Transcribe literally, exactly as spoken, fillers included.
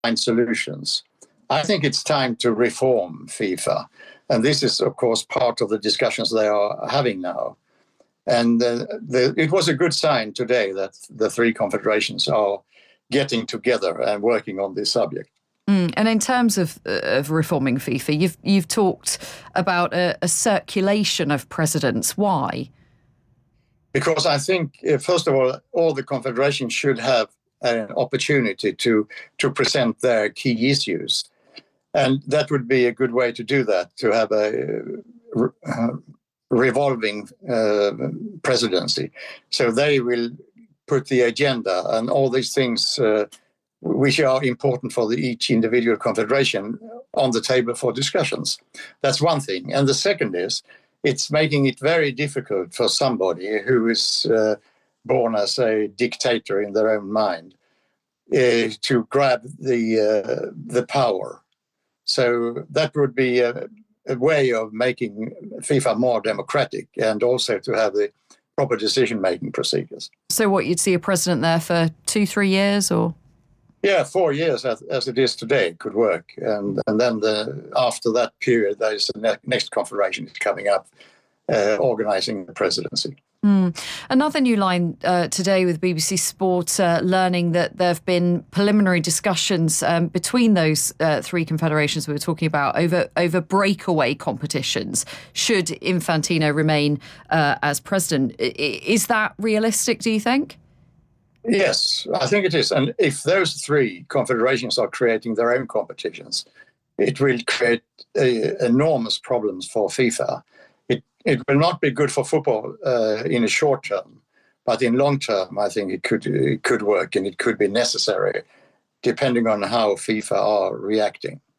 find solutions. I think it's time to reform FIFA. And this is, of course, part of the discussions they are having now. And uh, the, it was a good sign today that the three confederations are getting together and working on this subject. Mm. And in terms of, uh, of reforming FIFA, you've you've talked about a, a circulation of presidents. Why? Because I think, uh, first of all, all the confederations should have an opportunity to, to present their key issues. And that would be a good way to do that, to have a uh, revolving uh, presidency. So they will put the agenda and all these things uh, which are important for the, each individual confederation on the table for discussions. That's one thing. And the second is, it's making it very difficult for somebody who is uh, born as a dictator in their own mind uh, to grab the uh, the power. So that would be a, a way of making FIFA more democratic and also to have the proper decision-making procedures. So what, you'd see a president there for two, three years or? Yeah, four years as, as it is today could work. And, and then the, after that period, there is the ne- next confederation coming up, uh, organising the presidency. Mm. Another new line uh, today with B B C Sport, uh, learning that there have been preliminary discussions um, between those uh, three confederations we were talking about over over breakaway competitions. Should Infantino remain uh, as president, I- is that realistic, do you think? Yes, I think it is. And if those three confederations are creating their own competitions, it will create uh, enormous problems for FIFA. It it will not be good for football uh, in a short term, but in long term, I think it could it could work and it could be necessary, depending on how FIFA are reacting.